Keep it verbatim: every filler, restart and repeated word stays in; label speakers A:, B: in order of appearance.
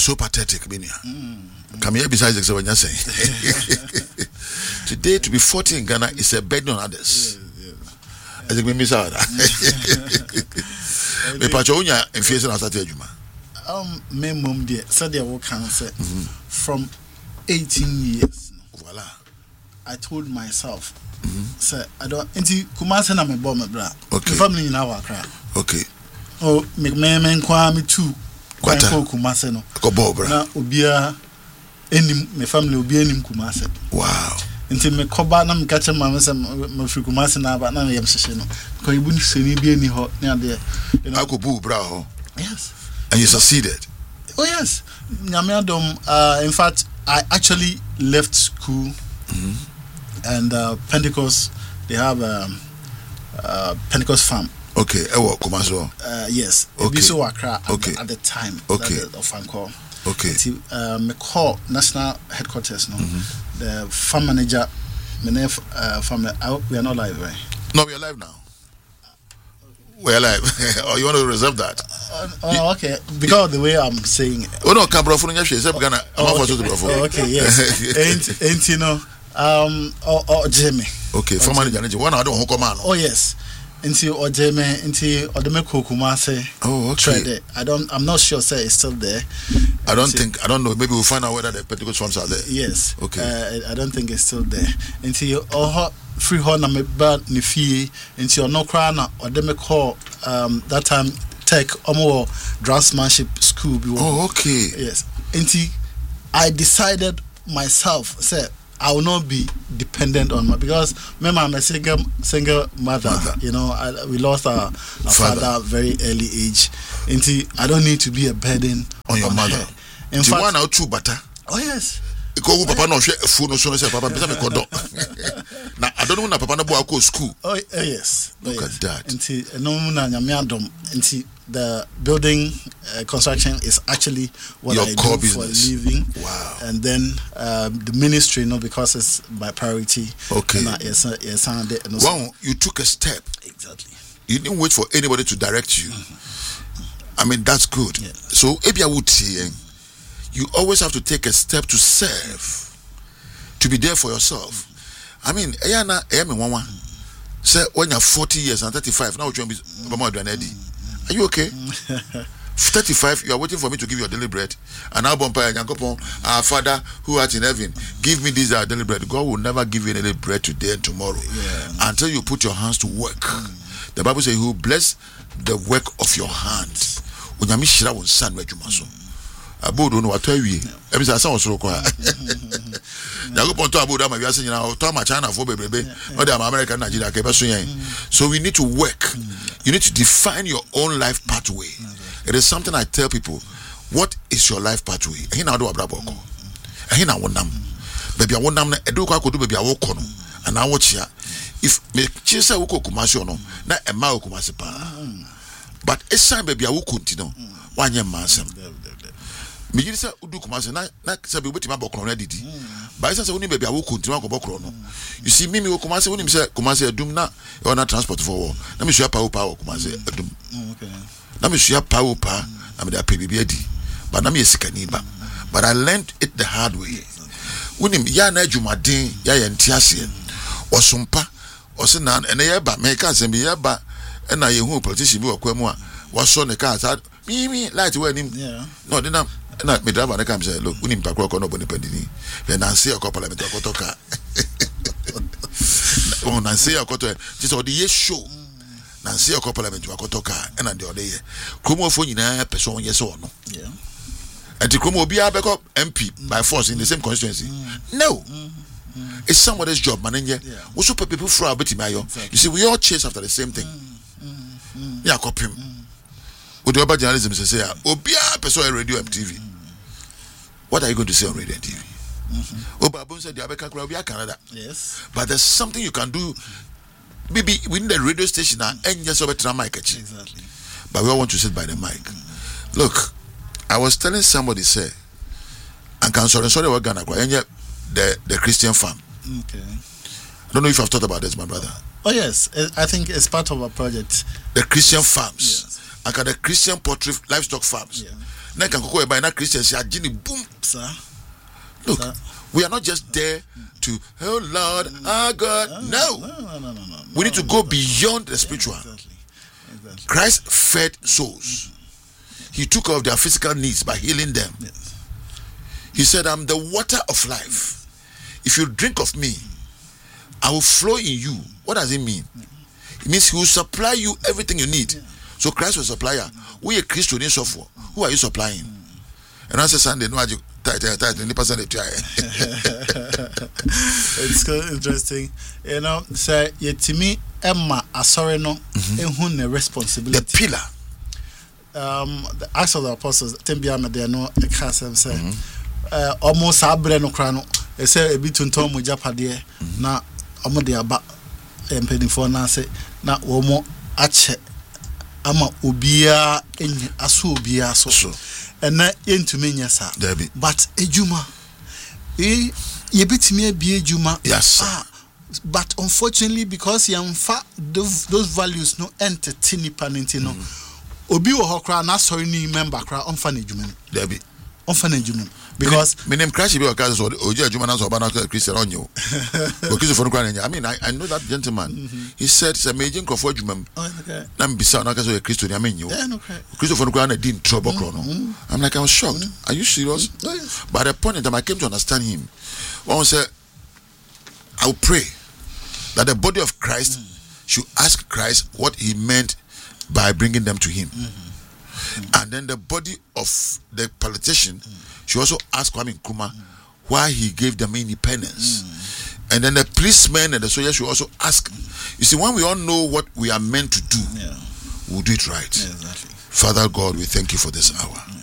A: so pathetic, Minia. Mm. Come here besides the when you're saying. Today, to be forty in Ghana is a burden on others. Yes, yes. I think we miss out. Me pachonya in facing our strategy.
B: Um, me mum dear, so they will cancer from eighteen years.
A: Voila.
B: I told myself, mm-hmm. Sir, I don't. Inti Kumasi na me bomb me bra.
A: Okay.
B: The family in our cry.
A: Okay.
B: Oh, me me me kwa me too. Kwa Kumasi no.
A: Ko bo bra.
B: Na obia enim me family obia enim Kumasi.
A: Wow.
B: Inti me koba na me kache ma me se me free Kumasi na ba na me yam hye no. Ko ibu ni seni bi ani ho na de.
A: You know. Ako bu bra ho.
B: Yes.
A: And you succeeded.
B: Oh yes. Nyamiadom, uh in fact I actually left school.
A: Mm-hmm.
B: And uh, Pentecost, they have um, uh, Pentecost farm.
A: Okay, Ewo Kumaso.
B: Uh, yes.
A: Okay.
B: Ebiso Accra at,
A: okay.
B: the, at the time.
A: Okay.
B: Of Fanco.
A: Okay.
B: Uh, me call national headquarters. No,
A: mm-hmm.
B: the farm manager. Me name uh, farm. Uh, we are not live, right?
A: No, we are live now. We're live. Or you want to reserve that?
B: Uh, oh, okay. Because of the way I'm saying it.
A: Oh no, can bro for Nyashe, say Ghana.
B: Oh, okay. Okay, yes. Ain't ain't you know um or or Jimmy.
A: Okay, for manager one I don't come on.
B: Oh yes. Into or Jimmy into Odemeko Kumasi.
A: Oh, okay.
B: I don't I'm not sure say it's still there.
A: I don't into, think I don't know. Maybe we'll find out whether the Pentecost farms are there.
B: Yes.
A: Okay.
B: Uh, I don't think it's still there. Into oh free horn na me ba ni fie into no cry na Odemeko um that time tech omo draftsmanship school.
A: Oh, okay.
B: Yes. Into I decided myself say I will not be dependent on my because remember I'm a single single mother. mother. You know, I, we lost our, our father. father very early age. Into I don't need to be a burden
A: on your on mother.
B: Her. In
A: fact,
B: one
A: out two butter.
B: Oh yes.
A: Because papa no share phone no so say papa pesa me kodo. Na I don't know na papa na bo go school.
B: Oh, oh yes.
A: Look
B: oh,
A: yes. at that.
B: Into no na nyame adom. Into the building uh, construction is actually what
A: your
B: I
A: core
B: do
A: business.
B: for living.
A: Wow.
B: And then um, the ministry, you know, because it's my priority.
A: Okay.
B: And, uh, yes, uh, yes, and, uh, and
A: wow, you took a step.
B: Exactly.
A: You didn't wait for anybody to direct you. Mm-hmm. I mean, that's good. Yeah. So, Ebia would say, you always have to take a step to serve, to be there for yourself. I mean, Ayana, Ayami Mama, say when you're forty years and thirty-five, now you're going to be. Are you okay? thirty-five, you are waiting for me to give you a daily bread. And now, our Father who art in heaven, give me this our daily bread. God will never give you any daily bread today and tomorrow yeah. until you put your hands to work. Mm. The Bible says, He will bless the work of your hands. Abodo no watwawie e bisa sa osoro kwa yago ponto abodo ma wiase nyina to ma China for bebrebe no dey America and Nigeria ke beso yen. So we need to work. You need to define your own life pathway. It is something I tell people. What is your life pathway? Ehin na do abrabo ko ehin na wonam baby a wonam na edo kwa kodo baby a woko no ana wo chia if me chisa wo Kumasi no na e ma wo Kumasi pa but esan baby a wo continue wanye mansem me you say udu Kumasi na na say be wetin ma bokro na didi ba say woni baby a wo continue ko bokro no you see me me wo Kumasi woni me say Kumasi adum na e na transport for na me sua power power Kumasi adum okay na me sua power pa na me da pe bibi adi but na me esikani ba but I learned it the hard way woni ya na adwumaden ya ye ntiase osumpa osi na ene ye ba me ka se bi ye ba na ye hu politician bi wakwa mu a waso ne ka sa mi mi light we nim no de na na me driver na kam say look unim pakro ko no boni pandini le na say ko parliament ko to ka on na say ko to just o the show na say ko parliament ko to ka na de o de ye kromo fo nyina person ye so no yeah and the kromo obi abeko M P by force in the same constituency mm. no mm. Mm. It's somebody's job man yeah also people for abeti mayo you see we all chase after the same thing mm. yeah copy with the urban journalism say obi person radio and T V what are you going to say on radio and T V mm-hmm. Obabun said the Abeka crowd Canada
B: yes
A: but there's something you can do maybe within the radio station and just over to mic
B: exactly
A: but we all want to sit by the mic mm-hmm. Look, I was telling somebody say and can sorry sorry what Ghana the the Christian farm.
B: Okay.
A: I don't know if I've thought about this, my brother.
B: Oh yes, I think it's part of our project.
A: The Christian farms.
B: Yes.
A: And the Christian poultry livestock farms.
B: Yeah.
A: na kan kokko e by na Christians ya gini boom.
B: Sir.
A: Look,
B: Sir.
A: we are not just there to, oh Lord, our God. No.
B: No, no, no, no, no.
A: We need to go beyond the spiritual.
B: Exactly. Exactly.
A: Christ fed souls. He took care of their physical needs by healing them.
B: Yes.
A: He said, I'm the water of life. If you drink of me, I will flow in you. What does it mean? It means he will supply you everything you need. So Christ was a supplier. We are Christian software. Who are you supplying? And I said, Sunday, no, you tight, tight, tight, and
B: it's so interesting. You know, say, yet to me, Emma, a sorry, no, and the responsibility.
A: The pillar.
B: Um, the Acts of the Apostles, Tembia Medeno, a castle, say, almost Abreno Crano, they say a bit to Tom with Japade, na Omodia Ba, and penny for Nancy, na Womo Ache, Ama Ubia, in Asubia, so. And that into me, yes, sir.
A: Debbie.
B: But a Juma, eh, ye bit me be a Juma.
A: Yes.
B: Ah, but unfortunately, because you fat those those values no entertain panentino. Obi wo hokra na sorry ni member kra on fan Juma.
A: Debbie.
B: On fan Juma. Because
A: my name crash be okazo so oje Juma na so ba na Christian on you. Because for I mean I, I know that gentleman. Mm-hmm. He said it's a major crofo Juma.
B: Oh, okay.
A: Na mbisa na kazo Christian I mean you.
B: Yeah, okay.
A: Christopher Nkwana didn't trouble chrono. I'm like I was shocked.
B: Mm-hmm.
A: Are you serious?
B: Mm-hmm. Oh, yes.
A: But at the point in time I came to understand him. One said I will pray that the body of Christ mm. should ask Christ what he meant by bringing them to him. Mm-hmm. Mm-hmm. And then the body of the politician mm. should also ask Kwame Nkrumah mm. why he gave them independence. Mm. And then the policemen and the soldiers should also ask. Mm. You see, when we all know what we are meant to do, yeah. we'll do it right.
B: Yeah, exactly.
A: Father God, we thank you for this hour. Mm.